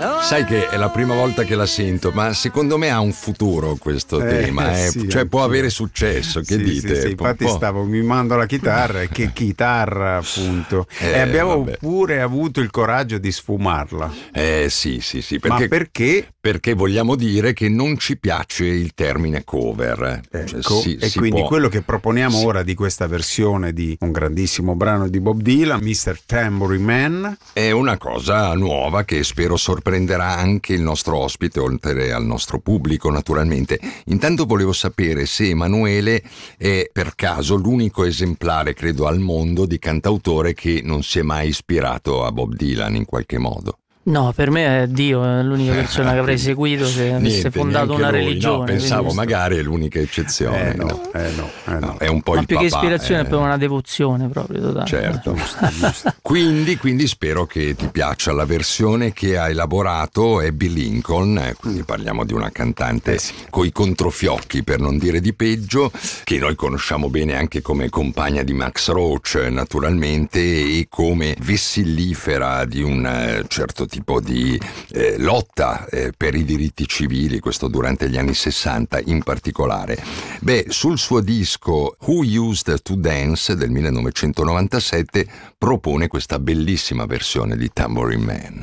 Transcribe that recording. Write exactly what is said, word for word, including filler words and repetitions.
Sai che è la prima volta che la sento, ma secondo me ha un futuro questo Eh, tema, eh. sì, Cioè anch'io. può avere successo, che Sì, dite? sì, sì, Po- infatti po- stavo mimando la chitarra e che chitarra appunto Eh, e abbiamo vabbè. pure avuto il coraggio di sfumarla. Eh sì, sì, sì, Ma perché, perché? perché vogliamo dire che non ci piace il termine cover. Cioè, Ecco, si- e si quindi può- quello che proponiamo sì. ora di questa versione di un grandissimo brano di Bob Dylan, mister Tambourine Man. È una cosa nuova che spero sorprenderà anche il nostro ospite, oltre al nostro pubblico naturalmente. Intanto volevo sapere se Emanuele è per caso l'unico esemplare, credo, al mondo di cantautore che non si è mai ispirato a Bob Dylan in qualche modo. No, per me è Dio, è l'unica persona che avrei seguito se avesse Niente, fondato neanche una lui. religione. No, pensavo quindi- magari è l'unica eccezione. Eh no, eh no, eh no. No, è un po' Ma il più che papà, ispirazione eh. è proprio una devozione proprio totale. Certo. Quindi, quindi spero che ti piaccia la versione che ha elaborato Abby Lincoln, eh, quindi parliamo di una cantante Eh sì. coi controfiocchi, per non dire di peggio, che noi conosciamo bene anche come compagna di Max Roach, naturalmente, e come vessillifera di un eh, certo tipo di eh, lotta eh, per i diritti civili, questo durante gli anni sessanta in particolare. Beh, sul suo disco Who Used to Dance del millenovecentonovantasette propone questa bellissima versione di Tambourine Man.